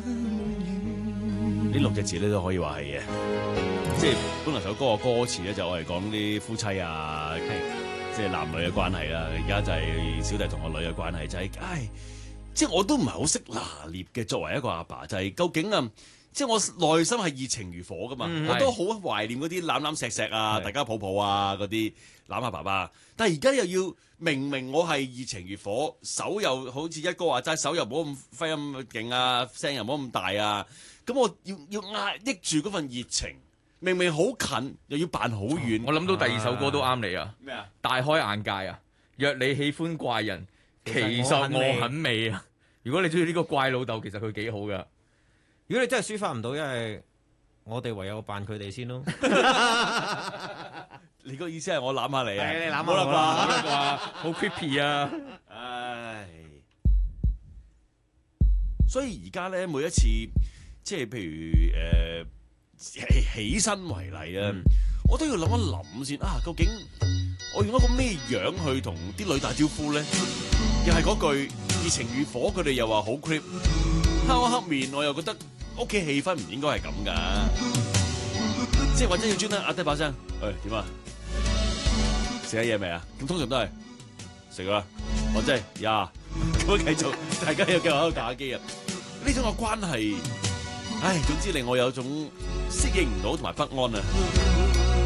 呢六隻字咧都可以話係嘅，即係本來首歌嘅歌詞咧就我係講啲夫妻啊，即係男女嘅關係啦。而家就係小弟同個女嘅關係，就係即係我都唔係好識拿捏嘅。作為一個阿爸，就係究竟啊，即係我內心係熱情如火噶嘛，我都好懷念嗰啲攬攬錫錫啊，大家抱抱啊嗰啲攬下爸爸。但係而家又要明我係熱情如火，手又好似一哥話齋，手又唔好咁揮咁勁啊，聲又唔好咁大啊。咁我要壓抑住嗰份熱情，明好近，又要扮好遠。 我諗到第二首歌都啱你啊！ 咩啊？ 大開眼界啊！若你喜歡怪人，其實我很美啊！如果你中意呢個怪老豆，其實佢幾好噶。 如果你真係抒發唔到，因為我哋唯有扮佢哋先咯。 你個意思係我攬下你啊？ 你攬下冇啦我啩？ 好 creepy 啊！ 唉，所以而家咧每一次，即係譬如起身為例啊，我都要諗一諗先啊，究竟我用一個咩樣去同啲女打招呼咧？又係嗰句熱情如火，佢哋又話好 creep， 黑黑面，我又覺得屋企氣氛唔應該係咁噶，即係或者要專登壓低把聲，點啊？食咗嘢未啊？咁通常都係食啦，我真係呀，咁樣繼續，大家又繼續喺度打機啊！呢種嘅關係，唉，總之令我有種適應唔到同埋不安啊！